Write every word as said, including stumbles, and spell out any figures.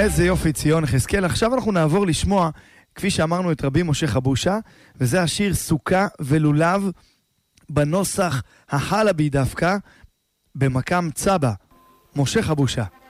איזה יופי ציון יחזקאל. עכשיו אנחנו נעבור לשמוע, כפי שאמרנו, את רבי משה חבושה, וזה השיר סוכה ולולב בנוסח החלבי דווקא, במקם צבא. משה חבושה.